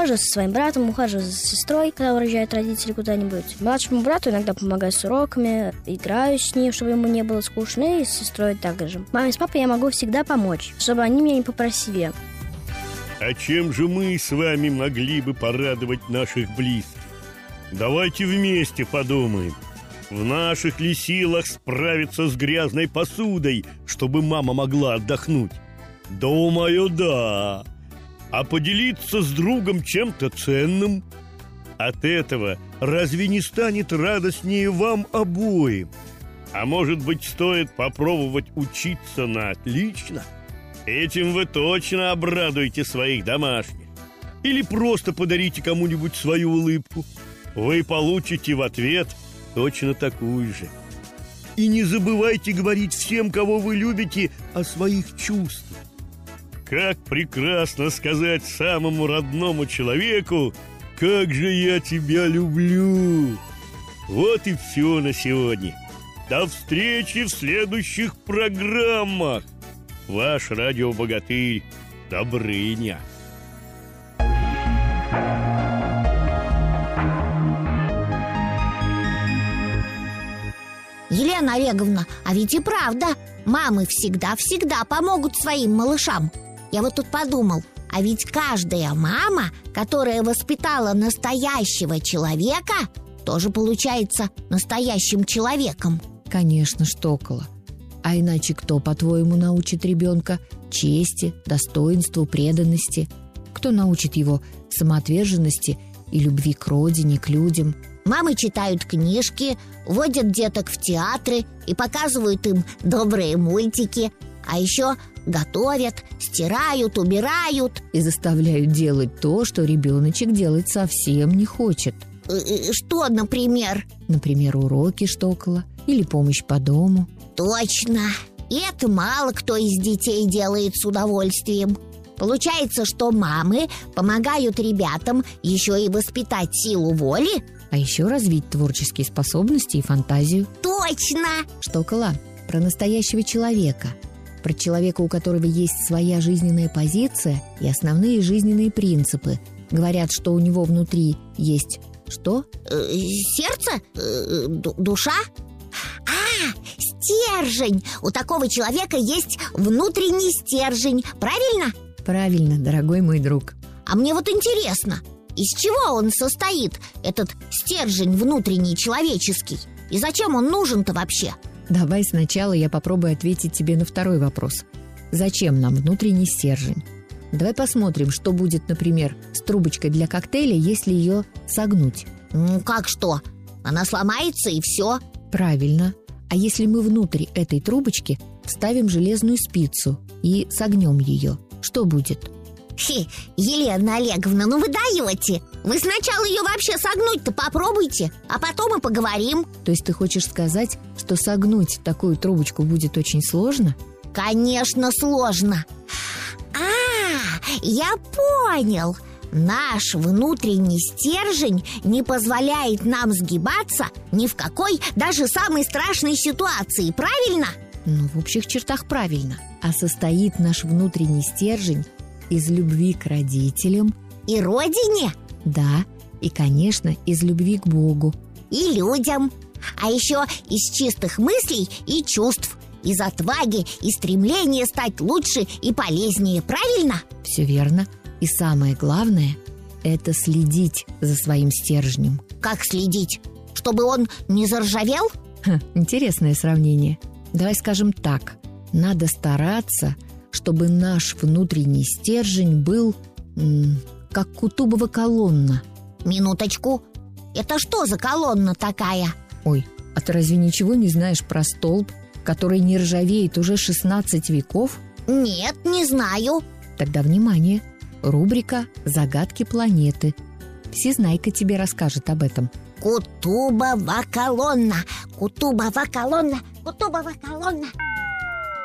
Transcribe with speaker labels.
Speaker 1: ухаживаю со своим братом, ухаживаю за сестрой, когда уезжают родители куда-нибудь. Младшему брату иногда помогаю с уроками, играю с ним, чтобы ему не было скучно, и с сестрой также. Маме с папой я могу всегда помочь, чтобы они меня не попросили.
Speaker 2: А чем же мы с вами могли бы порадовать наших близких? Давайте вместе подумаем. В наших ли силах справиться с грязной посудой, чтобы мама могла отдохнуть? Думаю, да. А поделиться с другом чем-то ценным? От этого разве не станет радостнее вам обоим? А может быть, стоит попробовать учиться на отлично? Этим вы точно обрадуете своих домашних. Или просто подарите кому-нибудь свою улыбку. Вы получите в ответ точно такую же. И не забывайте говорить всем, кого вы любите, о своих чувствах. Как прекрасно сказать самому родному человеку: «Как же я тебя люблю!» Вот и все на сегодня. До встречи в следующих программах. Ваш радиобогатырь Добрыня.
Speaker 3: Елена Олеговна, а ведь и правда, мамы всегда-всегда помогут своим малышам. Я вот тут подумал, а ведь каждая мама, которая воспитала настоящего человека, тоже получается настоящим человеком.
Speaker 4: Конечно, Штокола. А иначе кто, по-твоему, научит ребенка чести, достоинству, преданности? Кто научит его самоотверженности и любви к родине, к людям?
Speaker 3: Мамы читают книжки, водят деток в театры и показывают им добрые мультики. А еще готовят, стирают, убирают.
Speaker 4: И заставляют делать то, что ребеночек делать совсем не хочет.
Speaker 3: Что, например?
Speaker 4: Например, уроки, Штокола, или помощь по дому.
Speaker 3: Точно. И это мало кто из детей делает с удовольствием. Получается, что мамы помогают ребятам еще и воспитать силу воли,
Speaker 4: а еще развить творческие способности и фантазию.
Speaker 3: Точно!
Speaker 4: Штокола, про настоящего человека. Про человека, у которого есть своя жизненная позиция и основные жизненные принципы. Говорят, что у него внутри есть что?
Speaker 3: Сердце? Душа? Стержень! У такого человека есть внутренний стержень, правильно?
Speaker 4: Правильно, дорогой мой друг.
Speaker 3: А мне вот интересно, из чего он состоит, этот стержень внутренний человеческий? И зачем он нужен-то вообще?
Speaker 4: Давай сначала я попробую ответить тебе на второй вопрос. Зачем нам внутренний стержень? Давай посмотрим, что будет, например, с трубочкой для коктейля, если ее согнуть.
Speaker 3: Как что? Она сломается и все?
Speaker 4: Правильно. А если мы внутрь этой трубочки вставим железную спицу и согнем ее, что будет?
Speaker 3: Елена Олеговна, ну вы даете! Вы сначала ее вообще согнуть-то попробуйте, а потом и поговорим.
Speaker 4: То есть ты хочешь сказать, что согнуть такую трубочку будет очень сложно?
Speaker 3: Конечно, сложно. Я понял. Наш внутренний стержень не позволяет нам сгибаться ни в какой, даже самой страшной ситуации, правильно?
Speaker 4: Ну, в общих чертах правильно. А состоит наш внутренний стержень из любви к родителям
Speaker 3: и родине?
Speaker 4: Да, и, конечно, из любви к Богу
Speaker 3: и людям. А еще из чистых мыслей и чувств, из отваги и стремления стать лучше и полезнее, правильно?
Speaker 4: Все верно. И самое главное – это следить за своим стержнем.
Speaker 3: Как следить? Чтобы он не заржавел?
Speaker 4: Интересное сравнение. Давай скажем так. Надо стараться, чтобы наш внутренний стержень был как кутубова колонна.
Speaker 3: Минуточку. Это что за колонна такая?
Speaker 4: Ой, а ты разве ничего не знаешь про столб, который не ржавеет уже 16 веков?
Speaker 3: Нет, не знаю.
Speaker 4: Тогда внимание. Рубрика «Загадки планеты». Всезнайка тебе расскажет об этом.
Speaker 3: Кутубова колонна, Кутубова колонна, Кутубова колонна.